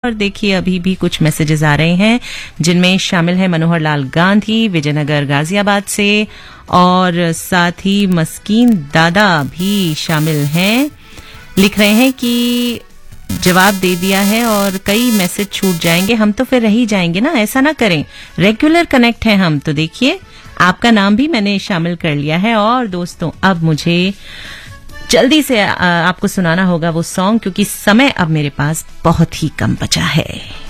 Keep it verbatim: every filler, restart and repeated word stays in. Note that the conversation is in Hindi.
पर देखिए अभी भी कुछ मैसेजेस आ रहे हैं, जिनमें शामिल है मनोहर लाल गांधी विजयनगर गाजियाबाद से, और साथ ही मस्कीन दादा भी शामिल हैं। लिख रहे हैं कि जवाब दे दिया है और कई मैसेज छूट जाएंगे, हम तो फिर रह ही जाएंगे ना, ऐसा ना करें, रेगुलर कनेक्ट है हम। तो देखिए आपका नाम भी मैंने शामिल कर लिया है। और दोस्तों अब मुझे जल्दी से आपको सुनाना होगा वो सॉन्ग, क्योंकि समय अब मेरे पास बहुत ही कम बचा है।